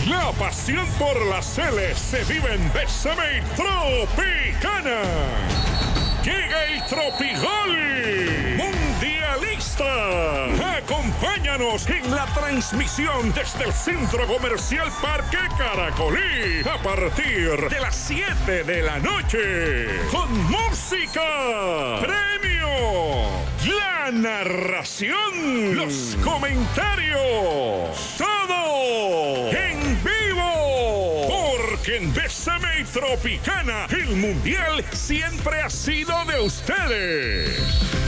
La pasión por las Celes se vive en Bésame Tropicana. Llega el Tropigol Mundialista. Acompáñanos en la transmisión desde el Centro Comercial Parque Caracolí a partir de las 7 de la noche. Con música, premio, la narración, los comentarios, todo en vivo. Porque en Bésame Tropicana el Mundial siempre ha sido de ustedes.